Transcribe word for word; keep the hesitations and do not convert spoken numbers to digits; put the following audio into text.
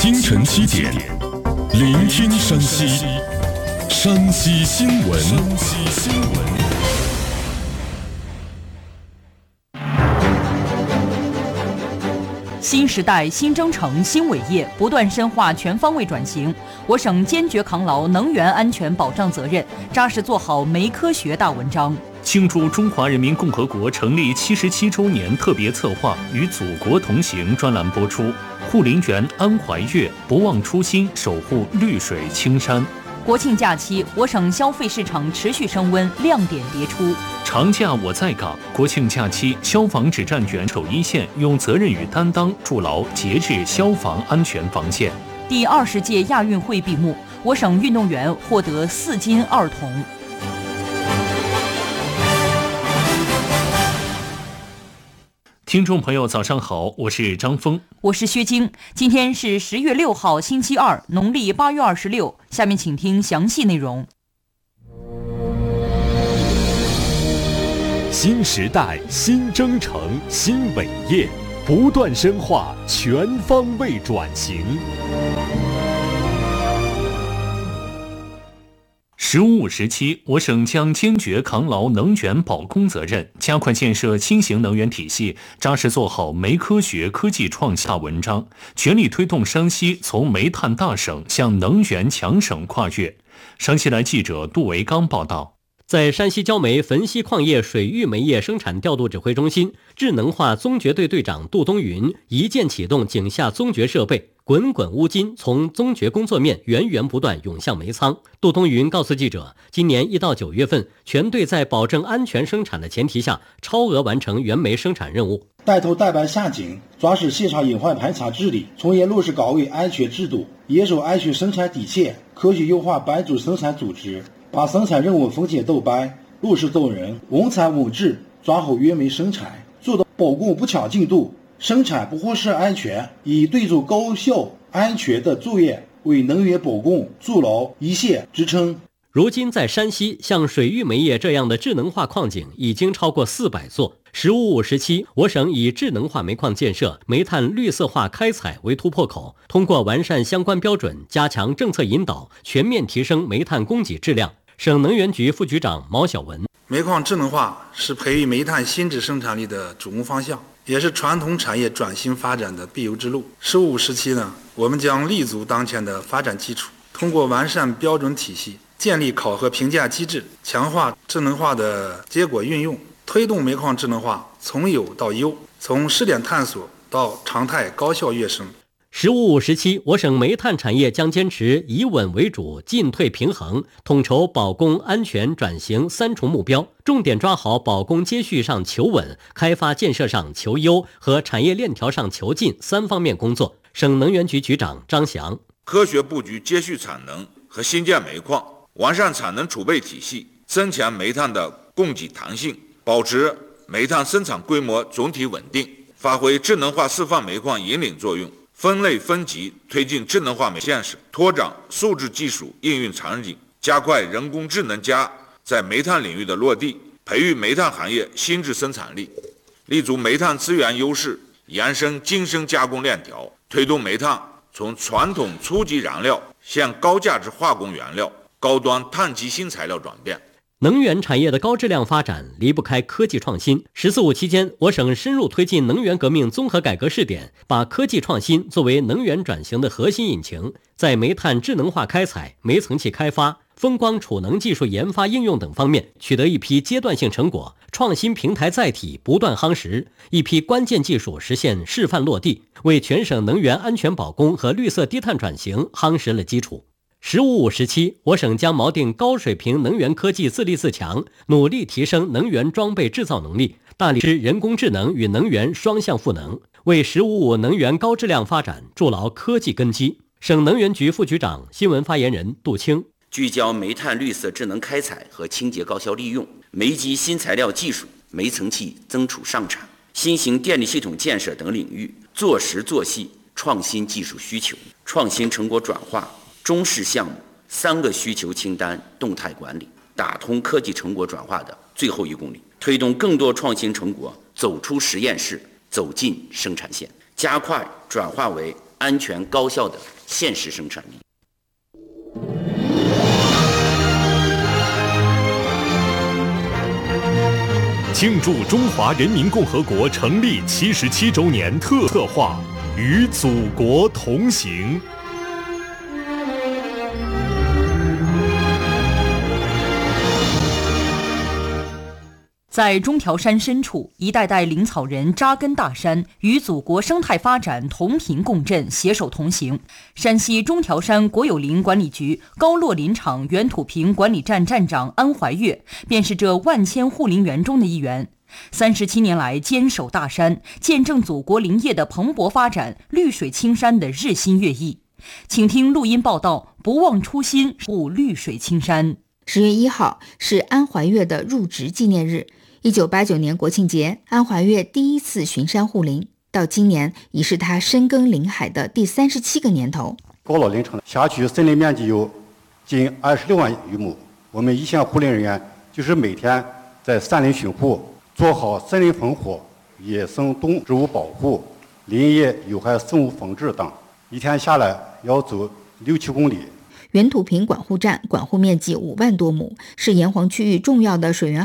清晨七点，聆听山西，山西新闻。山西新闻。 新时代、新征程、新伟业，不断深化全方位转型。我省坚决扛牢能源安全保障责任，扎实做好煤科学大文章。 庆祝中华人民共和国成立七十七周年特别策划与祖国同行专栏播出。护林员安怀月不忘初心，守护绿水青山。 国庆假期，我省消费市场持续升温，亮点迭出。 长假我在岗，国庆假期，消防指战员守一线，用责任与担当筑牢节日消防安全防线。 第二十届亚运会闭幕，我省运动员获得四金二铜。 听众朋友早上好，我是张峰， 我是薛晶。今天是十月六号星期二，农历八月二十六。下面请听详细内容。 新时代、新征程、新伟业，不断深化全方位转型。 十五五时期，我省将坚决扛牢能源保供责任，加快建设新型能源体系，扎实做好煤科学科技创新大文章，全力推动山西从煤炭大省向能源强省跨越。山西来记者杜维刚报道。 在山西焦煤汾西矿业水域煤业生产调度指挥中心，智能化综掘队队长杜东云一键启动井下综掘设备，滚滚乌金从综掘工作面源源不断涌向煤仓。杜东云告诉记者，今年一到九月份，全队在保证安全生产的前提下，超额完成原煤生产任务。 带头带班下井，抓实现场隐患排查治理，从严落实岗位安全制度，严守安全生产底线，科学优化班组生产组织，把生产任务风险斗班，落实动人，稳产稳质，抓好原煤生产，做到保供不抢进度，生产不忽视安全，以对组高效安全的作业为能源保供筑牢一线支撑。 如今在山西，像水域煤业这样的智能化矿井已经超过四百座。十五五时期，我省以智能化煤矿建设、煤炭绿色化开采为突破口，通过完善相关标准，加强政策引导，全面提升煤炭供给质量。省能源局副局长毛晓文： 煤矿智能化是培育煤炭新质生产力的主攻方向，也是传统产业转型发展的必由之路。十五时期呢，我们将立足当前的发展基础，通过完善标准体系，建立考核评价机制，强化智能化的结果运用，推动煤矿智能化从有到优，从试点探索到常态高效跃升。 十五五时期，我省煤炭产业将坚持以稳为主、进退平衡，统筹保供安全转型三重目标，重点抓好保供接续上求稳、开发建设上求优和产业链条上求进三方面工作。省能源局局长张翔： 科学布局接续产能和新建煤矿，完善产能储备体系，增强煤炭的供给弹性，保持煤炭生产规模总体稳定，发挥智能化示范煤矿引领作用，分类分级推进智能化煤建设，拓展数字技术应用场景，加快人工智能加在煤炭领域的落地，培育煤炭行业新质生产力，立足煤炭资源优势，延伸精深加工链条，推动煤炭从传统初级燃料向高价值化工原料、高端碳基新材料转变。 能源产业的高质量发展离不开科技创新。十四五期间，我省深入推进能源革命综合改革试点，把科技创新作为能源转型的核心引擎，在煤炭智能化开采、煤层气开发、风光储能技术研发应用等方面取得一批阶段性成果，创新平台载体不断夯实，一批关键技术实现示范落地，为全省能源安全保供和绿色低碳转型夯实了基础。十五五时期，我省将锚定高水平能源科技自立自强，努力提升能源装备制造能力，大力支人工智能与能源双向赋能，为十五五能源高质量发展筑牢科技根基。省能源局副局长、新闻发言人杜青： 聚焦煤炭绿色智能开采和清洁高效利用，煤机新材料技术、煤层气增储上产、新型电力系统建设等领域，做实做细创新技术需求、创新成果转化、中试项目三个需求清单动态管理，打通科技成果转化的最后一公里，推动更多创新成果走出实验室，走进生产线，加快转化为安全高效的现实生产力。 庆祝中华人民共和国成立七十七周年特策划《与祖国同行》。 在中条山深处，一代代林草人扎根大山，与祖国生态发展同频共振，携手同行。山西中条山国有林管理局高落林场原土坪管理站站长安怀岳，便是这万千护林员中的一员。三十七年来坚守大山，见证祖国林业的蓬勃发展，绿水青山的日新月异。请听录音报道：不忘初心，护绿水青山。 十月一号是安怀岳的入职纪念日。一九八九年国庆节，安怀岳第一次巡山护林，到今年已是他深耕林海的第三十七个年头。 高落林场辖区森林面积有近二十六万余亩，我们一线护林人员就是每天在山林巡护，做好森林防火、野生动植物保护、林业有害生物防治等，一天下来要走六七公里。 原土坪管护站管护面积五万多亩，是炎黄区域重要的水源